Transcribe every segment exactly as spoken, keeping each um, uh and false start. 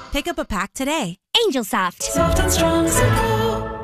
Pick up a pack today. Angel Soft. Soft and strong, simple.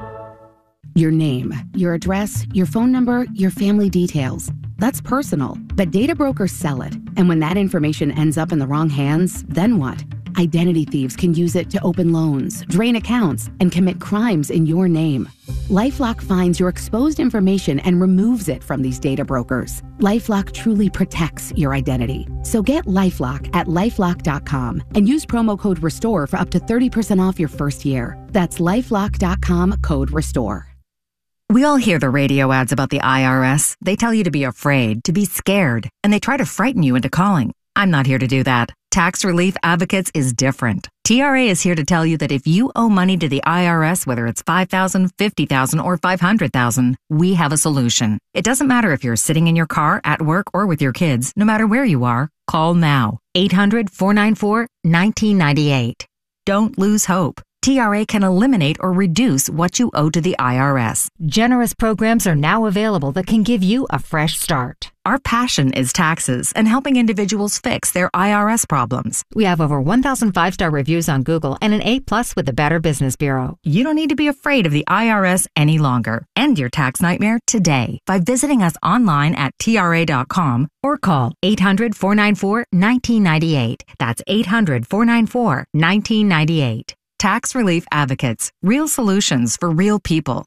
Your name, your address, your phone number, your family details. That's personal, but data brokers sell it. And when that information ends up in the wrong hands, then what? Identity thieves can use it to open loans, drain accounts, and commit crimes in your name. LifeLock finds your exposed information and removes it from these data brokers. LifeLock truly protects your identity. So get LifeLock at lifelock dot com and use promo code RESTORE for up to thirty percent off your first year. That's lifelock dot com, code RESTORE. We all hear the radio ads about the I R S. They tell you to be afraid, to be scared, and they try to frighten you into calling. I'm not here to do that. Tax Relief Advocates is different. T R A is here to tell you that if you owe money to the I R S, whether it's five thousand dollars, fifty thousand dollars, or five hundred thousand dollars, we have a solution. It doesn't matter if you're sitting in your car, at work, or with your kids. No matter where you are, call now. eight hundred, four nine four, one nine nine eight. Don't lose hope. T R A can eliminate or reduce what you owe to the I R S. Generous programs are now available that can give you a fresh start. Our passion is taxes and helping individuals fix their I R S problems. We have over one thousand five-star reviews on Google and an A plus with the Better Business Bureau. You don't need to be afraid of the I R S any longer. End your tax nightmare today by visiting us online at T R A dot com or call eight hundred, four nine four, one nine nine eight. That's eight hundred, four nine four, one nine nine eight. Tax Relief Advocates. Real solutions for real people.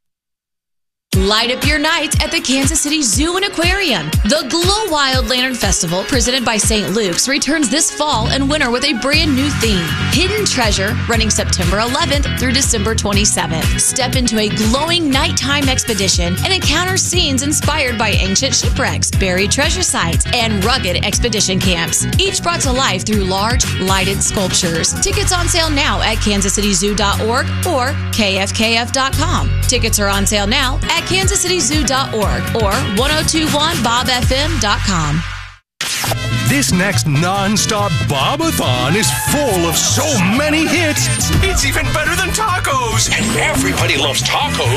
Light up your nights at the Kansas City Zoo and Aquarium. The Glow Wild Lantern Festival, presented by Saint Luke's, returns this fall and winter with a brand new theme, Hidden Treasure, running September eleventh through December twenty-seventh. Step into a glowing nighttime expedition and encounter scenes inspired by ancient shipwrecks, buried treasure sites, and rugged expedition camps. Each brought to life through large, lighted sculptures. Tickets on sale now at kansas city zoo dot org or k f k f dot com. Tickets are on sale now at kansas city zoo dot org or ten twenty-one bob f m dot com. This next non-stop Bobathon is full of so many hits. It's even better than tacos. And everybody loves tacos.